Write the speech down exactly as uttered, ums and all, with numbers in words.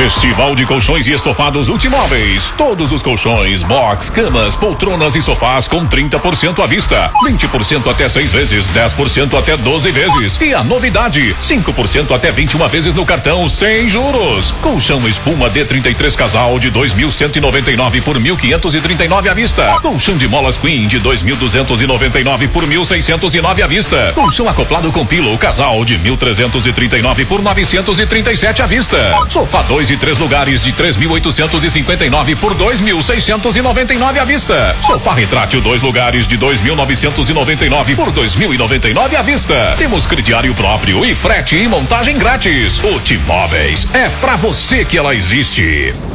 Festival de Colchões e Estofados Ultimóveis. Todos os colchões, box, camas, poltronas e sofás com trinta por cento à vista, vinte por cento até seis vezes, dez por cento até doze vezes. E a novidade, cinco por cento até vinte e uma vezes no cartão sem juros. Colchão espuma D trinta e três casal de dois mil cento e noventa e nove por mil quinhentos e trinta e nove à vista. Colchão de molas Queen de dois mil duzentos e noventa e nove por mil seiscentos e nove à vista. Colchão acoplado com pillow casal de mil trezentos e trinta e nove por novecentos e trinta e sete à vista. Sofá dois e três lugares de três mil oitocentos e cinquenta e nove por dois mil seiscentos e noventa e nove à vista. Sofá retrátil dois lugares de dois mil novecentos e noventa e nove por dois mil e noventa e nove à vista. Temos crediário próprio e frete e montagem grátis. Ultimóveis, é pra você que ela existe.